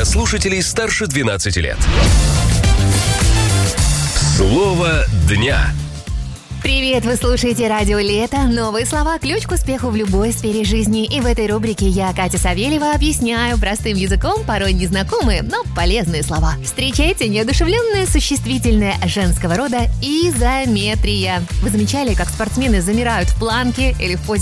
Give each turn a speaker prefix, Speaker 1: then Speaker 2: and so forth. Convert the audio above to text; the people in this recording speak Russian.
Speaker 1: слушателей старше 12 лет. Слово дня.
Speaker 2: Привет, вы слушаете Радио Лето. Новые слова – ключ к успеху в любой сфере жизни. И в этой рубрике я, Катя Савельева, объясняю простым языком порой незнакомые, но полезные слова. Встречайте неодушевленное существительное женского рода изометрия. Вы замечали, как спортсмены замирают в планке или в позе